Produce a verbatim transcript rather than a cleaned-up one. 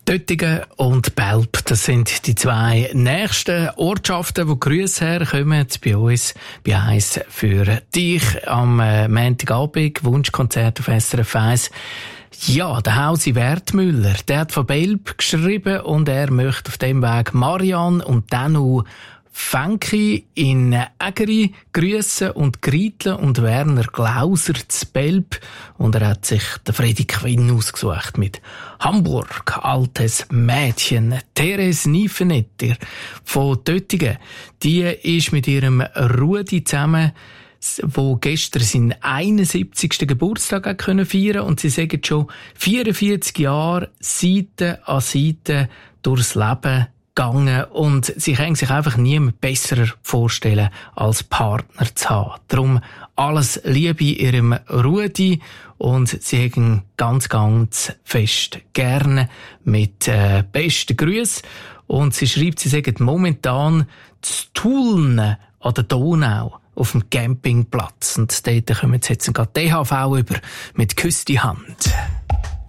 Döttingen und Belp, das sind die zwei nächsten Ortschaften, wo Grüße herkommen bei uns, bei eins für dich am äh, Montagabend, Wunschkonzert auf S R F eins. Ja, der Hausi Wertmüller, der hat von Belp geschrieben und er möchte auf dem Weg Marianne und Danu Fenki in Ägeri grüssen und Greitlen und Werner Glauser zu Belp. Und er hat sich den Freddy Quinn ausgesucht mit Hamburg, altes Mädchen. Therese Niefenetter von Döttingen, die ist mit ihrem Rudi zusammen, wo gestern seinen einundsiebzigsten Geburtstag hat können feiern, und sie sagen schon vierundvierzig Jahre Seite an Seite durchs Leben gegangen, und sie können sich einfach niemand besser vorstellen, als Partner zu haben. Darum alles Liebe ihrem Rudi, und sie haben ganz, ganz fest gerne mit äh, besten Grüßen. Und sie schreibt, sie sagen momentan zu Tulln an der Donau auf dem Campingplatz. Und dort kommen sie jetzt gerade D H V über mit «Küss die Hand».